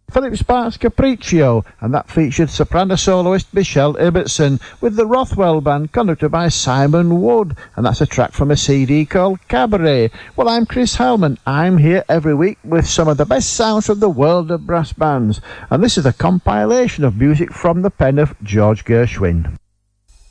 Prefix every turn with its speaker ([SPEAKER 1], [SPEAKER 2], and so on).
[SPEAKER 1] Philip Sparks Capriccio, and that featured soprano soloist Michelle Ibbotson with the Rothwell Band, conducted by Simon Wood, and that's a track from a CD called Cabaret. Well, I'm Chris Hellman. I'm here every week with some of the best sounds from the world of brass bands, and this is a compilation of music from the pen of George Gershwin.